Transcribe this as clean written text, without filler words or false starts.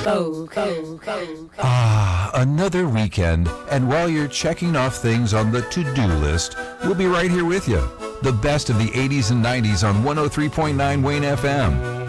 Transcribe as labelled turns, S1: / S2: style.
S1: Another weekend, and while you're checking off things on the to-do list, we'll be right here with you. The best of the 80s and 90s on 103.9 Wayne FM.